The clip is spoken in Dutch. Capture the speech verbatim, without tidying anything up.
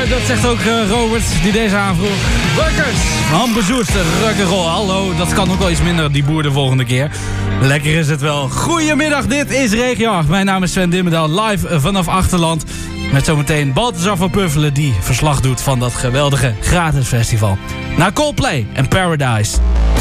dat zegt ook uh, Robert, die deze aanvroeg. Rukkers, hambezoerster, rock'n'roll. Hallo, dat kan ook wel iets minder, die boer de volgende keer. Lekker is het wel. Goedemiddag, dit is Regio acht. Mijn naam is Sven Dimmendaal, live vanaf Achterland. Met zometeen Balthazar van Puffelen, die verslag doet van dat geweldige gratis festival. Na Coldplay en Paradise.